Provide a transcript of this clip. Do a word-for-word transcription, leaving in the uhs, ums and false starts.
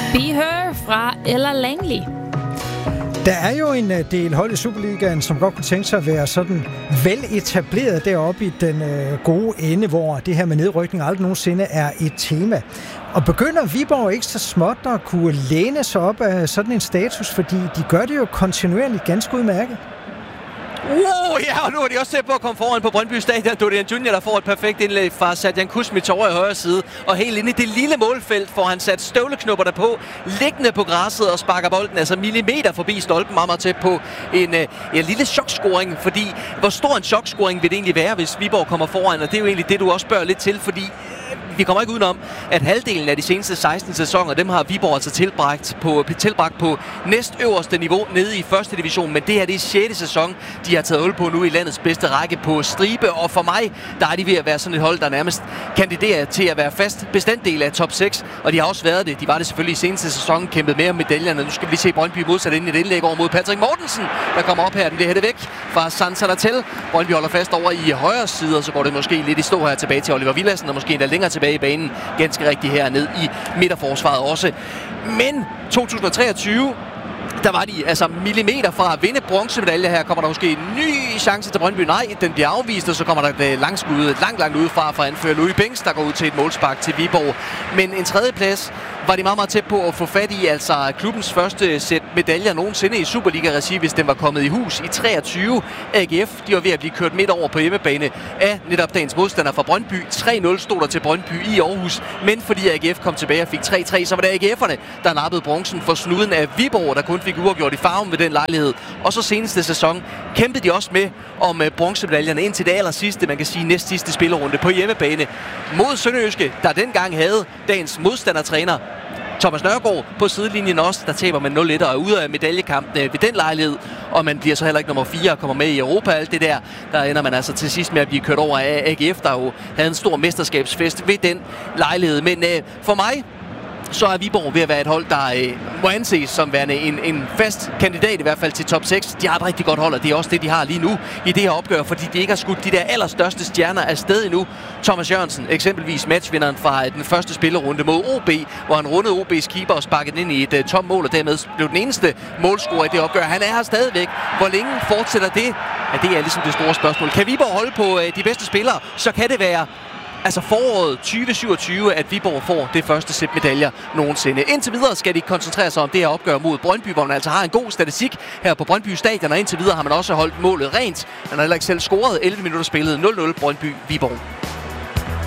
Be Her fra Ella Langley. Der er jo en del hold i Superligaen, som godt kunne tænke sig at være sådan veletableret deroppe i den øh, gode ende, hvor det her med nedrykning aldrig nogensinde er et tema. Og begynder Viborg ikke så småt at kunne læne sig op af sådan en status, fordi de gør det jo kontinuerligt ganske udmærket. Uh, ja, og nu er de også tæt på at komme foran på Brøndby Stadion. Dorian Junior, der får et perfekt indlæg fra Sadjan Kusmic over i højre side. Og helt inde i det lille målfelt får han sat støvleknupperne på, liggende på græsset og sparker bolden altså millimeter forbi stolpen, meget, meget tæt på en ja, lille chokscoring. Fordi hvor stor en chokscoring vil det egentlig være, hvis Viborg kommer foran? Og det er jo egentlig det, du også spørger lidt til, fordi vi kommer ikke udenom, at halvdelen af de seneste seksten sæsoner, dem har Viborg altså tilbragt på, tilbragt på næstøverste niveau nede i første division. Men det her, det er sjette sæson, de har taget hul på nu i landets bedste række på stribe. Og for mig, der er de ved at være sådan et hold, der nærmest kandiderer til at være fast bestanddel af top seks. Og de har også været det. De var det selvfølgelig i seneste sæson, kæmpet mere om medaljerne. Nu skal vi lige se Brøndby modsat ind i et indlæg over mod Patrick Mortensen, der kommer op her. Den bliver hættet væk fra San Salatel. Brøndby holder fast over i højre side, og så går det måske lidt i stå her tilbage til Oliver Villassen, og måske endda længere tilbage i banen, ganske rigtigt her ned i midterforsvaret også. Men to tusind og treogtyve, der var de altså millimeter fra at vinde bronzemedalje. Her kommer der måske en ny chance til Brøndby. Nej, den bliver afvist, og så kommer der et langskud langt, langt udefra fra anfører Louis Bengs, der går ud til et målspark til Viborg. Men en tredje plads var de meget, meget tæt på at få fat i, altså klubbens første sæt medaljer nogensinde i Superliga-regi, hvis den var kommet i hus i treogtyve. A G F, de var ved at blive kørt midt over på hjemmebane af netop dagens modstander fra Brøndby. tre nul stod der til Brøndby i Aarhus, men fordi A G F kom tilbage og fik tre tre, så var det A G F'erne, der nappede bronzen for snuden af Viborg, der kun fik uafgjort i farven ved den lejlighed. Og så seneste sæson kæmpede de også med om bronzemedaljerne indtil det aller sidste, man kan sige næst sidste spillerunde på hjemmebane mod Sønderjyske, der dengang havde dagens modstandertræner Thomas Nørgaard på sidelinjen også. Der taber man nul et og er ude af medaljekampen ved den lejlighed, og man bliver så heller ikke nummer fire og kommer med i Europa. Alt det der, der ender man altså til sidst med at blive kørt over af A G F, der jo havde en stor mesterskabsfest ved den lejlighed. Men øh, for mig, så er Viborg ved at være et hold, der øh, må anses som værende en, en fast kandidat i hvert fald til top seks. De har et rigtig godt hold, og det er også det, de har lige nu i det her opgør, fordi de ikke har skudt de der allerstørste stjerner afsted endnu. Thomas Jørgensen, eksempelvis matchvinderen fra den første spillerunde mod O B, hvor han rundede O B's keeper og sparkede den ind i et uh, tom mål, og dermed blev den eneste målscorer i det opgør. Han er her stadigvæk. Hvor længe fortsætter det? Ja, det er ligesom det store spørgsmål. Kan Viborg holde på uh, de bedste spillere, så kan det være altså foråret tyve syvogtyve, at Viborg får det første sæt medaljer nogensinde. Indtil videre skal de koncentrere sig om det her opgør mod Brøndby, hvor man altså har en god statistik her på Brøndby Stadion, og indtil videre har man også holdt målet rent. Man har heller ikke selv scoret. elleve minutter spillet nul nul Brøndby Viborg.